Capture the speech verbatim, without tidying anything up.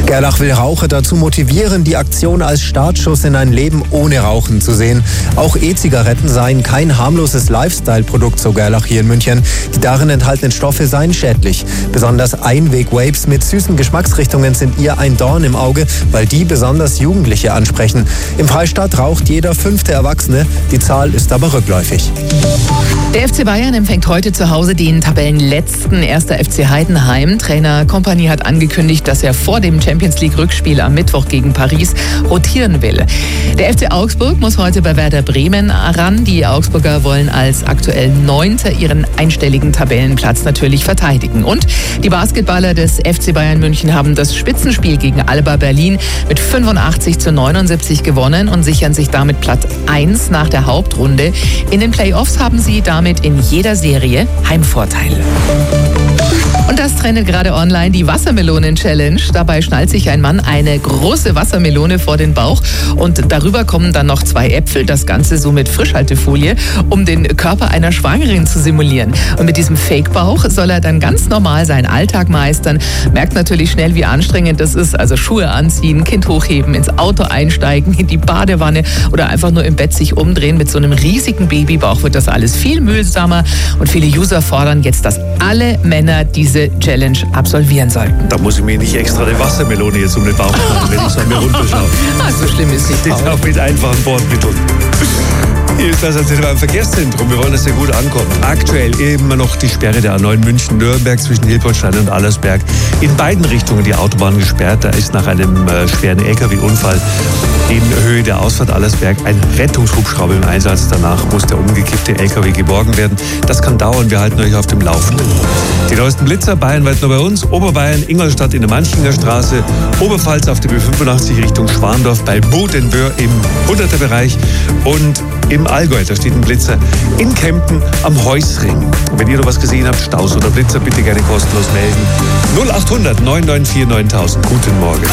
Gerlach will Raucher dazu motivieren, die Aktion als Startschuss in ein Leben ohne Rauchen zu sehen. Auch E-Zigaretten seien kein harmloses Lifestyle-Produkt, so Gerlach hier in München. Die darin enthaltenen Stoffe seien schädlich. Besonders Einweg-Vapes mit süßen Geschmacksrichtungen sind ihr ein Dorn im Auge, weil die besonders Jugendliche ansprechen. Im Freistaat raucht jeder fünfte Erwachsene. Die Zahl ist aber rückläufig. Der F C Bayern empfängt heute zu Hause den Tabellenletzten erster F C Heidenheim. Trainer Kompany hat angekündigt, dass er vor dem Champions-League-Rückspiel am Mittwoch gegen Paris rotieren will. Der F C Augsburg muss heute bei Werder Bremen ran. Die Augsburger wollen als aktuell Neunter ihren einstelligen Tabellenplatz natürlich verteidigen. Und die Basketballer des F C Bayern München haben das Spitzenspiel gegen Alba Berlin mit fünfundachtzig zu neunundsiebzig gewonnen und sichern sich damit Platz eins nach der Hauptrunde. In den Playoffs haben sie damit in jeder Serie Heimvorteil. Und das trendet gerade online die Wassermelonen-Challenge. Dabei schnallt sich ein Mann eine große Wassermelone vor den Bauch und darüber kommen dann noch zwei Äpfel. Das Ganze so mit Frischhaltefolie, um den Körper einer Schwangeren zu simulieren. Und mit diesem Fake-Bauch soll er dann ganz normal seinen Alltag meistern. Merkt natürlich schnell, wie anstrengend das ist. Also Schuhe anziehen, Kind hochheben, ins Auto einsteigen, in die Badewanne oder einfach nur im Bett sich umdrehen. Mit so einem riesigen Babybauch wird das alles viel mühsamer. Und viele User fordern jetzt, dass alle Männer diese Challenge absolvieren sollten. Da muss ich mir nicht extra eine Wassermelone jetzt um den Bauch machen, wenn ich so an mir runterschaue. Ah, so schlimm ist es nicht. Auch mit einfachen Bordmitteln. Hier ist das also beim Verkehrszentrum. Wir wollen, dass er gut ankommt. Aktuell immer noch die Sperre der A neun München-Nürnberg zwischen Hilpoltstein und Allersberg. In beiden Richtungen die Autobahn gesperrt. Da ist nach einem äh, schweren L K W-Unfall in Höhe der Ausfahrt Allersberg ein Rettungshubschrauber im Einsatz. Danach muss der umgekippte L K W geborgen werden. Das kann dauern. Wir halten euch auf dem Laufenden. Die neuesten Blitzer bayernweit nur bei uns. Oberbayern, Ingolstadt in der Manchinger Straße. Oberpfalz auf der B fünfundachtzig Richtung Schwandorf bei Bodenböhr im hunderter Bereich. Und im Allgäu, da steht ein Blitzer in Kempten am Heusring. Und wenn ihr noch was gesehen habt, Staus oder Blitzer, bitte gerne kostenlos melden. null achthundert neun neun vier neuntausend. Guten Morgen.